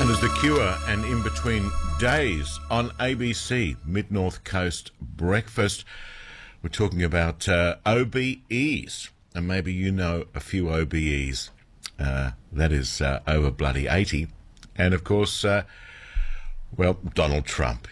And there's The Cure and In Between Days on ABC, Mid-North Coast Breakfast. We're talking about OBEs, and maybe you know a few OBEs. That is over bloody 80. And of course, Donald Trump,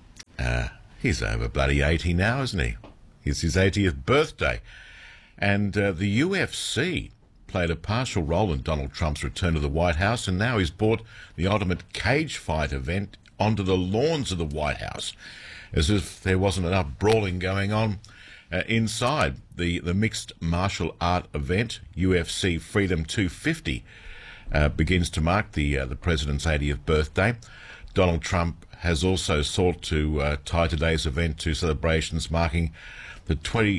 he's over bloody 80 now, isn't he? It's his 80th birthday. And the UFC played a partial role in Donald Trump's return to the White House, and now he's brought the ultimate cage fight event onto the lawns of the White House, as if there wasn't enough brawling going on inside. The mixed martial art event, UFC Freedom 250, begins to mark the president's 80th birthday. Donald Trump has also sought to tie today's event to celebrations marking the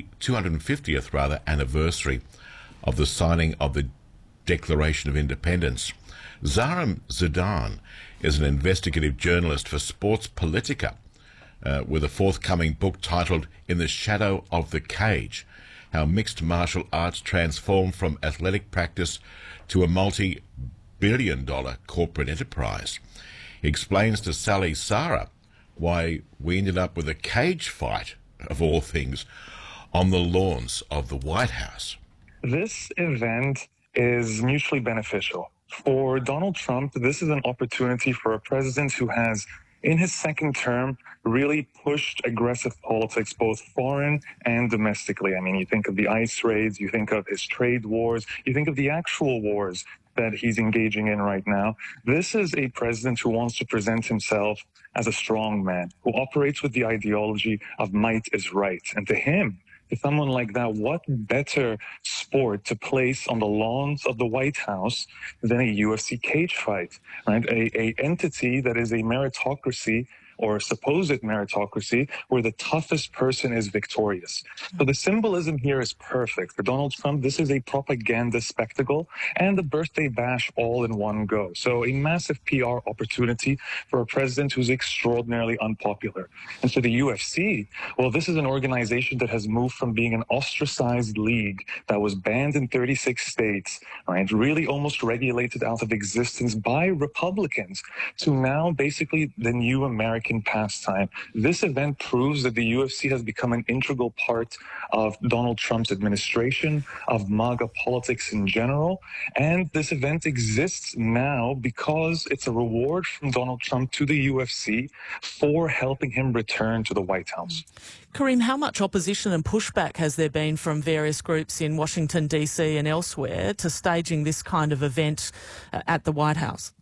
250th anniversary of the signing of the Declaration of Independence. Zaram Zidan is an investigative journalist for Sports Politica, with a forthcoming book titled In the Shadow of the Cage: How Mixed Martial Arts Transformed from Athletic Practice to a multi-billion-dollar corporate enterprise. He explains to Sally Sara why we ended up with a cage fight, of all things, on the lawns of the White House. This event is mutually beneficial. For Donald Trump, this is an opportunity for a president who has, in his second term, really pushed aggressive politics, both foreign and domestically. I mean, you think of the ICE raids, you think of his trade wars, you think of the actual wars that he's engaging in right now. This is a president who wants to present himself as a strong man, who operates with the ideology of might is right. And to him, to someone like that, what better sport to place on the lawns of the White House than a UFC cage fight, right? A entity that is a meritocracy, or a supposed meritocracy, where the toughest person is victorious. So the symbolism here is perfect. For Donald Trump, this is a propaganda spectacle and a birthday bash all in one go. So a massive PR opportunity for a president who's extraordinarily unpopular. And for the UFC, well, this is an organization that has moved from being an ostracized league that was banned in 36 states, right, really almost regulated out of existence by Republicans, to now basically the new American pastime. This event proves that the UFC has become an integral part of Donald Trump's administration, of MAGA politics in general. And this event exists now because it's a reward from Donald Trump to the UFC for helping him return to the White House. Kareem, how much opposition and pushback has there been from various groups in Washington, D.C. and elsewhere to staging this kind of event at the White House?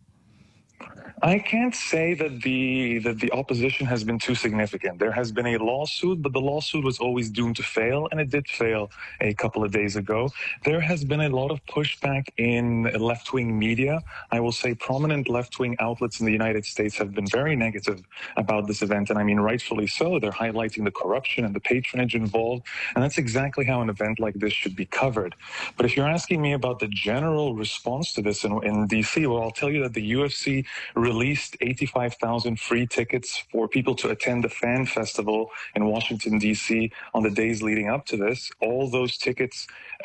I can't say that the opposition has been too significant. There has been a lawsuit, but the lawsuit was always doomed to fail, and it did fail a couple of days ago. There has been a lot of pushback in left-wing media. I will say prominent left-wing outlets in the United States have been very negative about this event, and I mean rightfully so. They're highlighting the corruption and the patronage involved, and that's exactly how an event like this should be covered. But if you're asking me about the general response to this in D.C., well, I'll tell you that the UFC released 85,000 free tickets for people to attend the fan festival in Washington, D.C. on the days leading up to this. All those tickets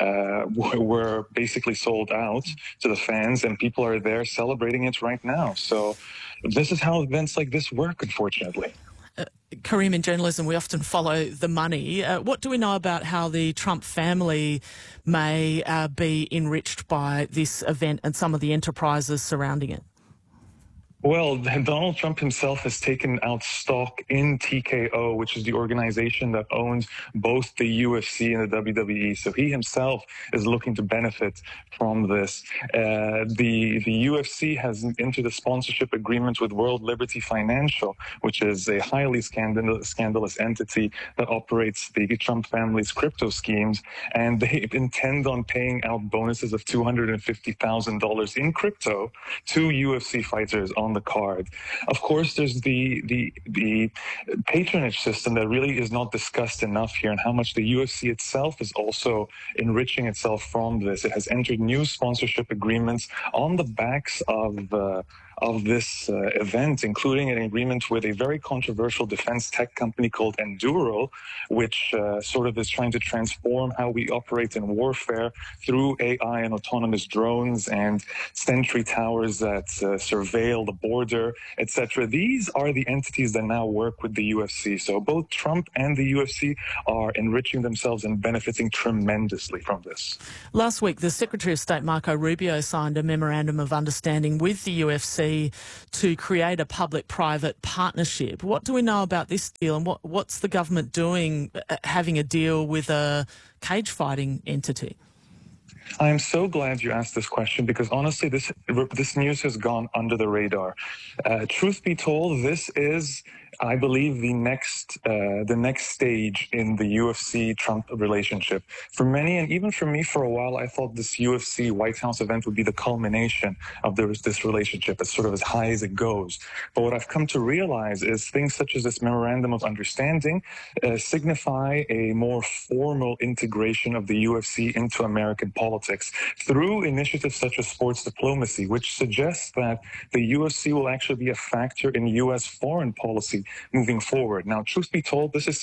were basically sold out to the fans, and people are there celebrating it right now. So this is how events like this work, unfortunately. Kareem, in journalism, we often follow the money. What do we know about how the Trump family may be enriched by this event and some of the enterprises surrounding it? Well, Donald Trump himself has taken out stock in TKO, which is the organization that owns both the UFC and the WWE. So he himself is looking to benefit from this. The UFC has entered a sponsorship agreement with World Liberty Financial, which is a highly scandalous entity that operates the Trump family's crypto schemes. And they intend on paying out bonuses of $250,000 in crypto to UFC fighters on the card. Of course, there's the patronage system that really is not discussed enough here, and how much the UFC itself is also enriching itself from this. It has entered new sponsorship agreements on the backs of this event, including an agreement with a very controversial defense tech company called Enduro, which sort of is trying to transform how we operate in warfare through AI and autonomous drones and sentry towers that surveil the order, etc. These are the entities that now work with the UFC. So both Trump and the UFC are enriching themselves and benefiting tremendously from this. Last week, the Secretary of State, Marco Rubio, signed a memorandum of understanding with the UFC to create a public-private partnership. What do we know about this deal, and what's the government doing having a deal with a cage fighting entity? I am so glad you asked this question because honestly, this news has gone under the radar. Truth be told, this is, I believe, the next stage in the UFC-Trump relationship. For many, and even for me for a while, I thought this UFC White House event would be the culmination of this relationship. It's sort of as high as it goes. But what I've come to realize is things such as this memorandum of understanding signify a more formal integration of the UFC into American politics through initiatives such as sports diplomacy, which suggests that the UFC will actually be a factor in U.S. foreign policy moving forward. Now, truth be told, this is